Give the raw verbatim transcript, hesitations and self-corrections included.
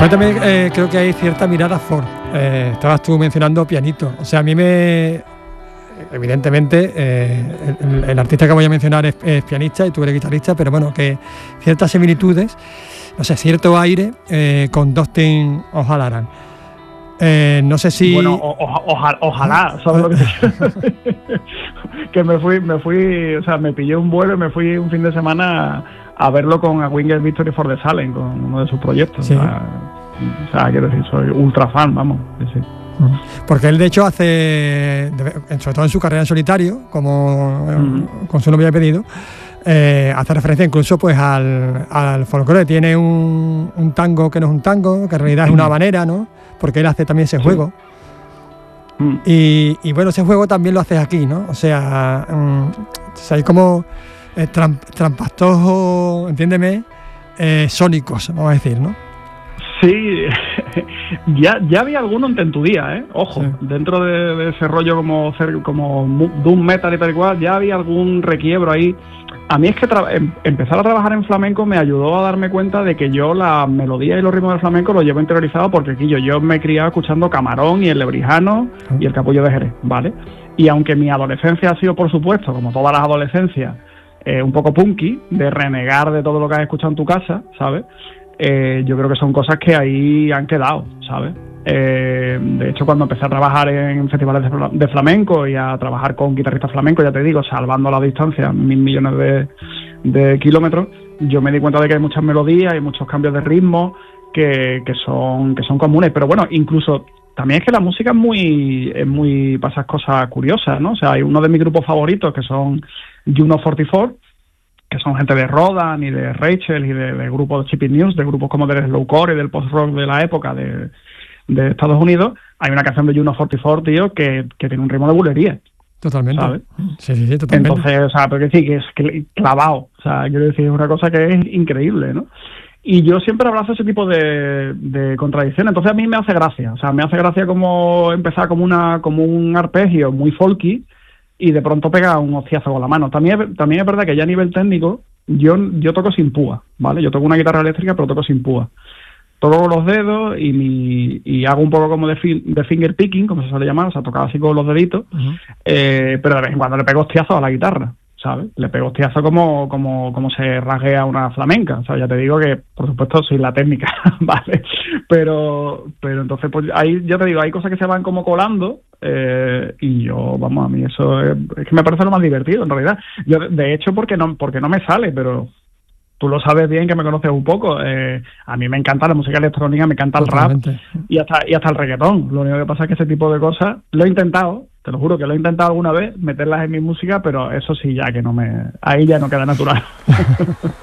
Después también eh, creo que hay cierta mirada Ford. Eh, estabas tú mencionando pianito. O sea, a mí me... Evidentemente, eh, el, el artista que voy a mencionar es, es pianista y tú eres guitarrista, pero bueno, que ciertas similitudes, no sé, cierto aire eh, con Dustin O'Halloran. Eh, no sé si... Bueno, o, o, ojalá, ojalá, ¿sabes lo que te quiero? Que me fui, me fui, o sea, me pillé un vuelo y me fui un fin de semana a, a verlo con A Winged Victory for the Salem, con uno de sus proyectos. Sí. O sea, o sea, quiero decir, soy ultra fan, vamos. Sí, sí. Porque él de hecho hace, sobre todo en su carrera en solitario, como mm. con su nombre había pedido, eh, hace referencia incluso pues al, al folclore. Tiene un, un tango que no es un tango, que en realidad es una habanera, ¿no? Porque él hace también ese juego. Sí. Mm. Y, y bueno, ese juego también lo haces aquí, ¿no? O sea, um, o sea hay como eh, tramp, trampastojos, entiéndeme, eh, sónicos, vamos a decir, ¿no? Sí, ya, ya había alguno en tu día, ¿eh? Ojo, sí. Dentro de, de ese rollo como, como doom metal y tal y cual, ya había algún requiebro ahí. A mí es que tra- em- empezar a trabajar en flamenco me ayudó a darme cuenta de que yo la melodía y los ritmos del flamenco los llevo interiorizado porque aquí yo, yo me he criado escuchando Camarón y el Lebrijano sí. y el Capullo de Jerez, ¿vale? Y aunque mi adolescencia ha sido, por supuesto, como todas las adolescencias, eh, un poco punky, de renegar de todo lo que has escuchado en tu casa, ¿sabes? Eh, yo creo que son cosas que ahí han quedado, ¿sabes? Eh, de hecho, cuando empecé a trabajar en festivales de, fl- de flamenco y a trabajar con guitarristas flamencos, ya te digo, salvando la distancia, mil millones de, de kilómetros, yo me di cuenta de que hay muchas melodías y muchos cambios de ritmo que, que son que son comunes. Pero bueno, incluso también es que la música es muy, es muy para esas cosas curiosas, ¿no? O sea, hay uno de mis grupos favoritos que son Juno cuarenta y cuatro, que son gente de Rodan y de Rachel y de, de grupos de Chippy News, de grupos como del slowcore y del post-rock de la época de, de Estados Unidos. Hay una canción de Juno cuarenta y cuatro, tío, que, que tiene un ritmo de bulería. Totalmente. ¿Sabes? Sí, sí, sí, totalmente. Entonces, o sea, pero que sí, que es clavado. O sea, quiero decir, es una cosa que es increíble, ¿no? Y yo siempre abrazo ese tipo de, de contradicciones. Entonces a mí me hace gracia. O sea, me hace gracia como empezar como una como un arpegio muy folky y de pronto pega un hostiazo con la mano. También, también es verdad que ya a nivel técnico, yo, yo toco sin púa, ¿vale? Yo toco una guitarra eléctrica, pero toco sin púa. Toco con los dedos y, mi, y hago un poco como de, fi, de finger picking, como se suele llamar, o sea, tocar así con los deditos, uh-huh. eh, pero de vez en cuando le pego hostiazo a la guitarra, ¿sabes? Le pego hostiazo como, como, como se rasguea una flamenca. O sea, ya te digo que, por supuesto, soy la técnica, ¿vale? Pero, pero entonces, pues ahí, ya te digo, hay cosas que se van como colando. Eh, y yo, vamos, a mí eso es, es que me parece lo más divertido en realidad. Yo, de hecho, porque no porque no me sale, pero tú lo sabes bien, que me conoces un poco. Eh, a mí me encanta la música electrónica, me encanta el Totalmente. rap y hasta y hasta el reggaetón. Lo único que pasa es que ese tipo de cosas lo he intentado, te lo juro que lo he intentado alguna vez, meterlas en mi música, pero eso sí, ya que no me... ahí ya no queda natural.